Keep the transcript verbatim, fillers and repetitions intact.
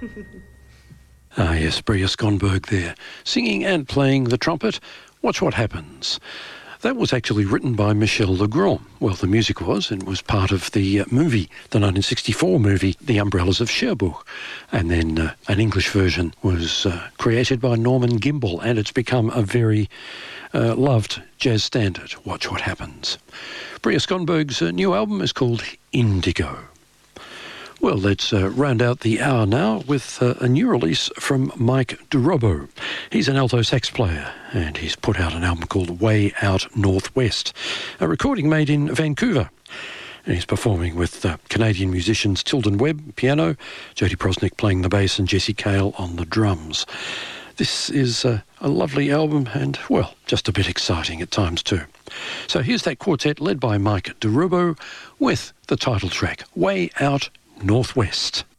Ah, yes, Bria Skonberg there, singing and playing the trumpet. Watch What Happens. That was actually written by Michel Legrand. Well, the music was, and it was part of the uh, movie, the nineteen sixty-four movie, The Umbrellas of Cherbourg. And then uh, an English version was uh, created by Norman Gimbel, and it's become a very uh, loved jazz standard. Watch What Happens. Bria Skonberg's uh, new album is called Indigo. Well, let's uh, round out the hour now with uh, a new release from Mike DeRobo. He's an alto sax player, and he's put out an album called Way Out Northwest, a recording made in Vancouver. And he's performing with uh, Canadian musicians Tilden Webb, piano, Jody Prosnick playing the bass, and Jesse Cale on the drums. This is uh, a lovely album and, well, just a bit exciting at times too. So here's that quartet led by Mike DeRobo with the title track, Way Out Northwest.